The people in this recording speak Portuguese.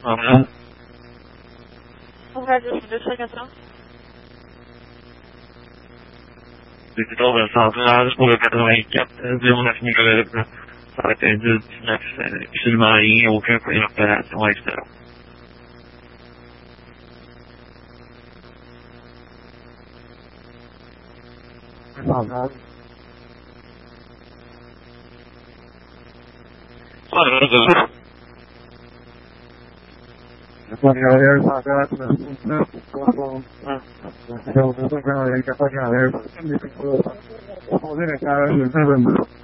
Digital mensagens publicar também que ver uma minha galera para ter de filmar aí ou que foi na operação extra. Essa galera tá gata, essa galera tá